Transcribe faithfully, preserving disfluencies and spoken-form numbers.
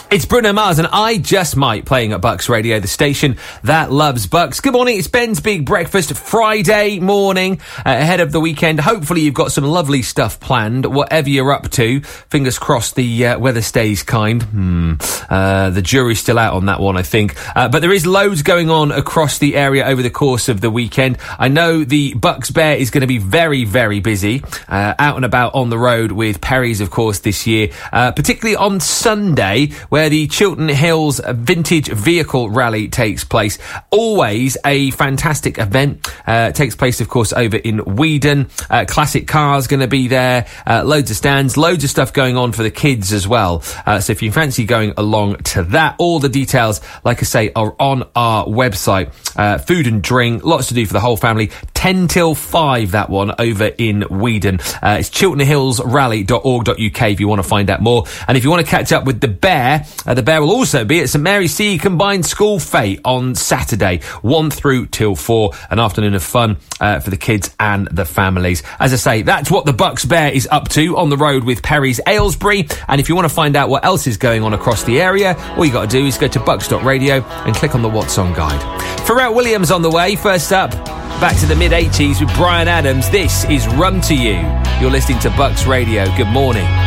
It's Bruno Mars and I Just Might playing at Bucks Radio, the station that loves Bucks. Good morning, it's Ben's Big Breakfast, Friday morning, uh, ahead of the weekend. Hopefully you've got some lovely stuff planned, whatever you're up to. Fingers crossed the uh, weather stays kind. Hmm. Uh, the jury's still out on that one, I think. Uh, but there is loads going on across the area over the course of the weekend. I know the Bucks Bear is going to be very, very busy, uh, out and about on the road with Perry's, of course, this year, uh, particularly on Sunday, where the Chiltern Hills Vintage Vehicle Rally takes place. Always a fantastic event. Uh, it takes place, of course, over in Weedon. Uh, classic cars going to be there. Uh, loads of stands, loads of stuff going on for the kids as well. Uh, so if you fancy going along to that, all the details, like I say, are on our website. Uh, food and drink, lots to do for the whole family. ten till five, that one, over in Weedon. Uh, it's chiltern hills rally dot org dot U K if you want to find out more. And if you want to catch up with the Bear, uh, the Bear will also be at St Mary C Combined School Fete on Saturday, one through till four, an afternoon of fun uh, for the kids and the families. As I say, that's what the Bucks Bear is up to on the road with Perry's Aylesbury. And if you want to find out what else is going on across the area, all you got to do is go to bucks dot radio and click on the What's On guide. Pharrell Williams on the way. First up, back to the mid eighties with Bryan Adams. This is Run to You. You're listening to Bucks Radio. Good morning.